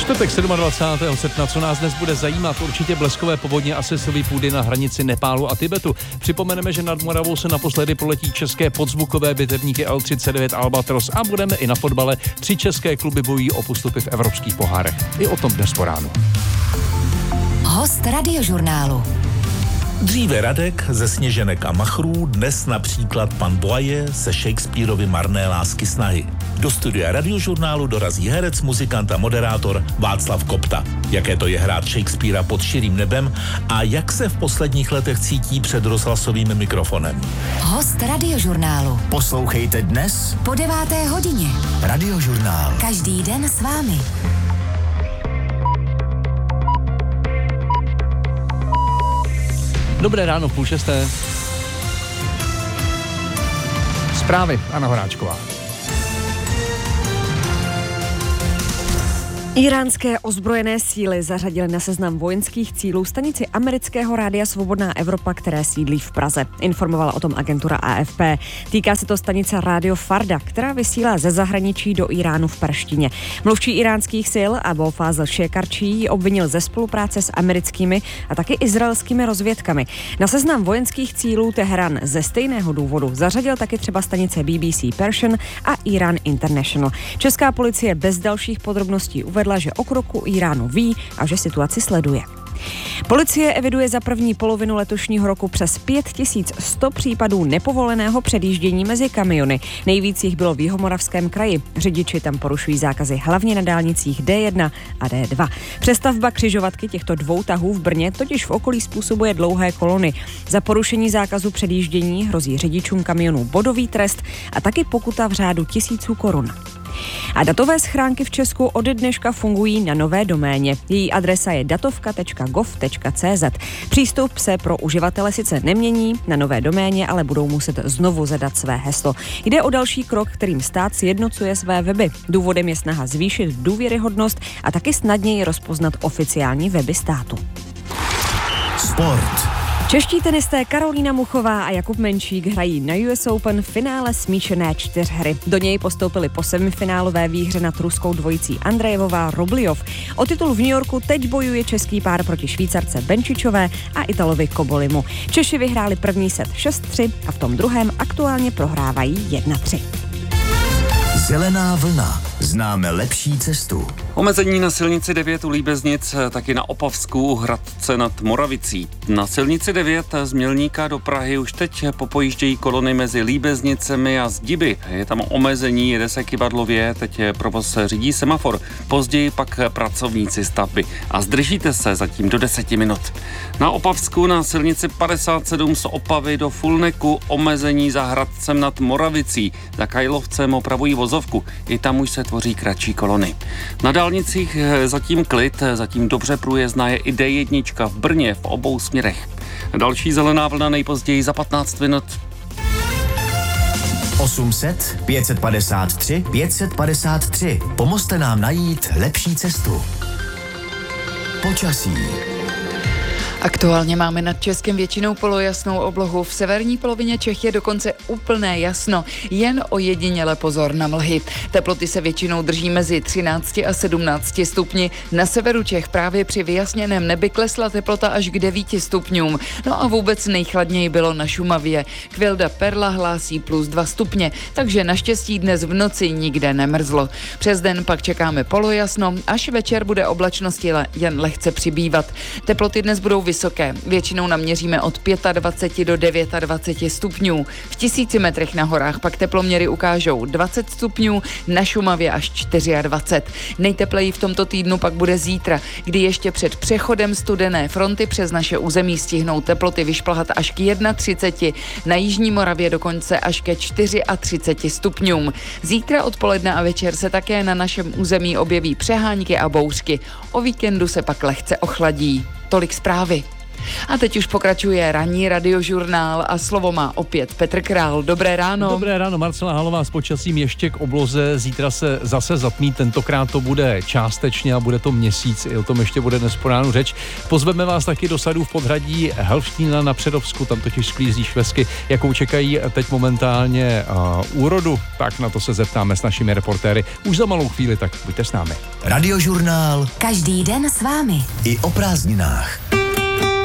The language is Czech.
Čtvrtek 27. srpna, co nás dnes bude zajímat, určitě bleskové povodně a sesilí půdy na hranici Nepálu a Tibetu. Připomeneme, že nad Moravou se naposledy poletí české podzvukové bitevníky L-39 Albatros a budeme i na fotbale. 3 české kluby bojují o postupy v evropských pohárech. I o tom dnes po ránu. Host Radiožurnálu. Dříve Radek ze Sněženek a machrů, dnes například pan Boye se Shakespearovy Marné lásky snahy. Do studia Radiožurnálu dorazí herec, muzikant a moderátor Václav Kopta. Jaké to je hrát Shakespeara pod širým nebem a jak se v posledních letech cítí před rozhlasovým mikrofonem. Host Radiožurnálu. Poslouchejte dnes Po 9. hodině. Radiožurnál. Každý den s vámi. Dobré ráno, 5:30. Zprávy, Anna Horáčková. Iránské ozbrojené síly zařadily na seznam vojenských cílů stanici amerického rádia Svobodná Evropa, které sídlí v Praze. Informovala o tom agentura AFP. Týká se to stanice Rádio Farda, která vysílá ze zahraničí do Iránu v perštině. Mluvčí iránských sil Abul Fazl Šekarčí ji obvinil ze spolupráce s americkými a taky izraelskými rozvědkami. Na seznam vojenských cílů Teherán ze stejného důvodu zařadil taky třeba stanice BBC Persian a Iran International. Česká policie bez dalších podrobností uvedla, že o kroku Iránu ví a že situaci sleduje. Policie eviduje za první polovinu letošního roku přes 5100 případů nepovoleného předjíždění mezi kamiony. Nejvíc jich bylo v Jihomoravském kraji. Řidiči tam porušují zákazy hlavně na dálnicích D1 a D2. Přestavba křižovatky těchto dvou tahů v Brně totiž v okolí způsobuje dlouhé kolony. Za porušení zákazu předjíždění hrozí řidičům kamionů bodový trest a taky pokuta v řádu 1000 korun. A datové schránky v Česku ode dneška fungují na nové doméně. Její adresa je datovka.gov.cz. Přístup se pro uživatele sice nemění, na nové doméně ale budou muset znovu zadat své heslo. Jde o další krok, kterým stát sjednocuje své weby. Důvodem je snaha zvýšit důvěryhodnost a taky snadněji rozpoznat oficiální weby státu. Sport. Čeští tenisté Karolína Muchová a Jakub Menšík hrají na US Open finále smíšené čtyřhry. Do něj postoupili po semifinálové výhře nad ruskou dvojicí Andrejevová-Roblijov. O titul v New Yorku teď bojuje český pár proti Švýcarce Benčičové a Italovi Kobolimu. Češi vyhráli první set 6-3 a v tom druhém aktuálně prohrávají 1-3. Zelená vlna. Známe lepší cestu. Omezení na silnici 9 u Líbeznic, taky na Opavsku u Hradce nad Moravicí. Na silnici 9 z Mělníka do Prahy už teď popojíždějí kolony mezi Líbeznicemi a Zdiby. Je tam omezení, jede se Kybarlově, teď provoz řídí semafor. Později pak pracovníci stavby. A zdržíte se zatím do 10 minut. Na Opavsku na silnici 57 z Opavy do Fulneku omezení za Hradcem nad Moravicí. Za Kajlovcem opravují vozovku. I tam už se tvoří kratší kolony. Na dálnicích zatím klid, zatím dobře průjezdná je i D1 v Brně v obou směrech. Další zelená vlna nejpozději za 15 minut. 800 553 553. Pomozte nám najít lepší cestu. Počasí. Aktuálně máme nad Českem většinou polojasnou oblohu. V severní polovině Čech je dokonce úplné jasno, jen ojediněle pozor na mlhy. Teploty se většinou drží mezi 13 a 17 stupni. Na severu Čech právě při vyjasněném nebi klesla teplota až k 9 stupňům. No a vůbec nejchladněji bylo na Šumavě. Kvilda Perla hlásí +2 stupně, takže naštěstí dnes v noci nikde nemrzlo. Přes den pak čekáme polojasno, až večer bude oblačnosti jen lehce přibývat. Teploty dnes budou vysoké. Většinou naměříme od 25 do 29 stupňů. V 1000 metrech na horách pak teploměry ukážou 20 stupňů, na Šumavě až 24. Nejtepleji v tomto týdnu pak bude zítra, kdy ještě před přechodem studené fronty přes naše území stihnou teploty vyšplhat až k 31, na jižní Moravě dokonce až ke 34 stupňům. Zítra odpoledne a večer se také na našem území objeví přehánky a bouřky. O víkendu se pak lehce ochladí. Tolik zprávy. A teď už pokračuje ranní radiožurnál a slovo má opět Petr Král. Dobré ráno. Dobré ráno, Marcela Halová s počasím ještě k obloze. Zítra se zase zatmí, tentokrát to bude částečně a bude to měsíc. I o tom ještě bude dnes po ránu řeč. Pozveme vás taky do sadů v podhradí Helštína na Předovsku, tam totiž sklízí švesky, jakou čekají teď momentálně úrodu. Tak na to se zeptáme s našimi reportéry už za malou chvíli, tak buďte s námi. Radiožurnál Každý den s vámi. i o prázdninách.